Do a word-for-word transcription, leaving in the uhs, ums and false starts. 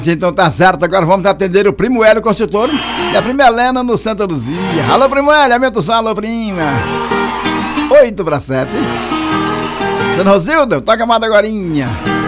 Então tá certo, agora vamos atender o Primo Hélio, consultor, e a Prima Helena no Santa Luzia. Alô, Primo Hélio, aumenta o som, alô, prima. Oito para sete. Dona Rosilda, toca a moda agorinha.